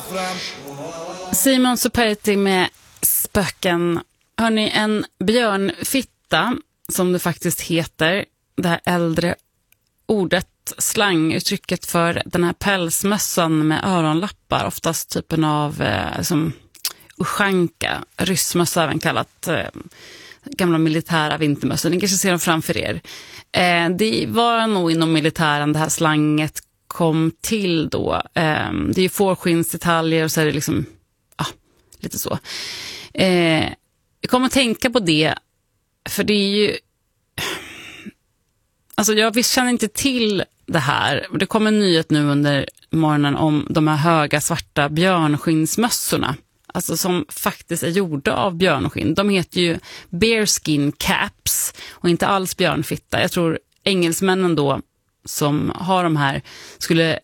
Simon Superti med Spöken. Hörrni, en björnfitta, som det faktiskt heter, det här äldre ordet, slanguttrycket för den här pälsmössan med öronlappar, oftast typen av som ushanka, ryssmössa även kallat, gamla militära vintermössor. Ni kanske ser dem framför er. Det var nog inom militären det här slanget kom till då. Det är ju fårskinnsdetaljer och så är det liksom lite så. Jag kommer att tänka på det, för det är ju, alltså jag visst känner inte till det här. Det kom en nyhet nu under morgonen om de här höga svarta björnskinnsmössorna, alltså som faktiskt är gjorda av björnskinn. De heter ju bearskin caps och inte alls björnfitta. Jag tror engelsmännen då som har de här skulle